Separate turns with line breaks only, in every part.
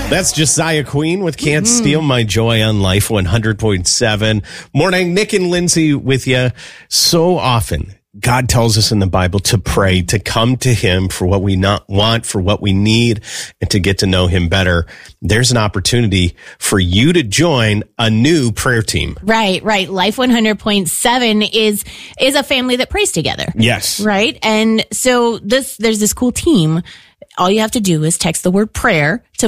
That's Josiah Queen with Can't Steal My Joy on Life 100.7. Morning, Nick and Lindsay with you. So often, God tells us in the Bible to pray, to come to Him for what we want, for what we need, and to get to know Him better. There's an opportunity for you to join a new prayer team.
Right. Life 100.7 is a family that prays together.
Yes.
Right. And so there's this cool team. All you have to do is text the word prayer to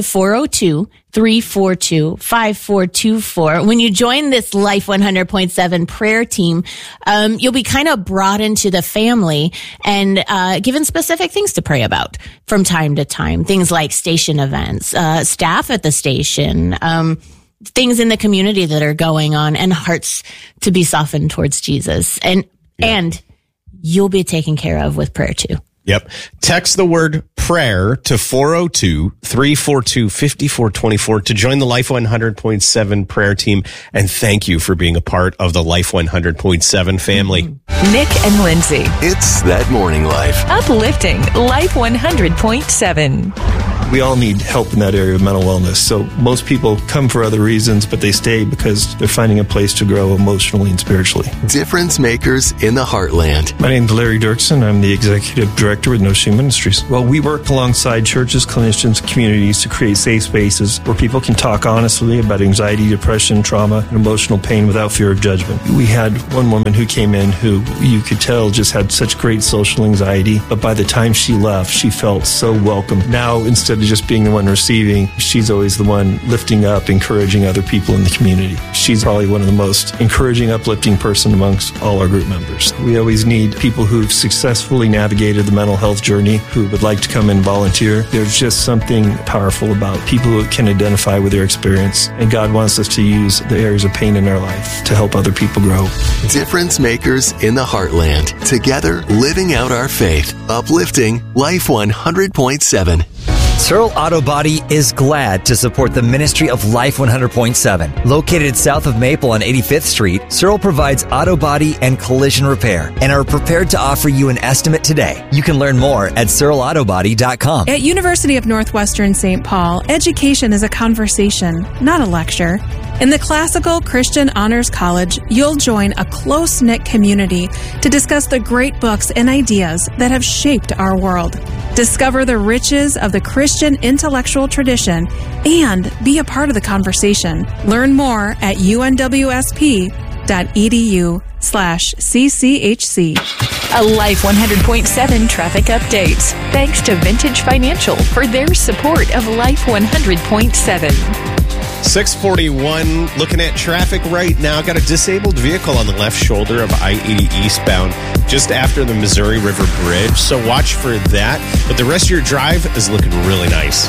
402-342-5424. When you join this Life 100.7 prayer team, you'll be kind of brought into the family and given specific things to pray about from time to time. Things like station events, staff at the station, things in the community that are going on, and hearts to be softened towards Jesus. And you'll be taken care of with prayer too.
Yep. Text the word prayer to 402-342-5424 to join the Life 100.7 prayer team. And thank you for being a part of the Life 100.7 family.
Nick and Lindsay.
It's That Morning Life.
Uplifting Life 100.7.
We all need help in that area of mental wellness. So most people come for other reasons, but they stay because they're finding a place to grow emotionally and spiritually.
Difference makers in the heartland.
My name is Larry Dirksen. I'm the executive director with No Shame Ministries. Well, we work alongside churches, clinicians, communities to create safe spaces where people can talk honestly about anxiety, depression, trauma, and emotional pain without fear of judgment. We had one woman who came in who you could tell just had such great social anxiety, but by the time she left, she felt so welcome. Now, instead of just being the one receiving, she's always the one lifting up, encouraging other people in the community. She's probably one of the most encouraging, uplifting person amongst all our group members. We always need people who've successfully navigated the mental health journey, who would like to come and volunteer. There's just something powerful about people who can identify with their experience, and God wants us to use the areas of pain in our life to help other people grow.
Difference makers in the heartland. Together, living out our faith. Uplifting Life 100.7.
Searle Auto Body is glad to support the ministry of Life 100.7. Located south of Maple on 85th Street, Searle provides auto body and collision repair and are prepared to offer you an estimate today. You can learn more at SearleAutoBody.com.
At University of Northwestern St. Paul, education is a conversation, not a lecture. In the Classical Christian Honors College, you'll join a close-knit community to discuss the great books and ideas that have shaped our world. Discover the riches of the Christian intellectual tradition and be a part of the conversation. Learn more at unwsp.edu/CCHC.
A Life 100.7 traffic updates. Thanks to Vintage Financial for their support of Life 100.7.
641, looking at traffic right now. Got a disabled vehicle on the left shoulder of I-80 eastbound just after the Missouri River Bridge, so watch for that. But the rest of your drive is looking really nice.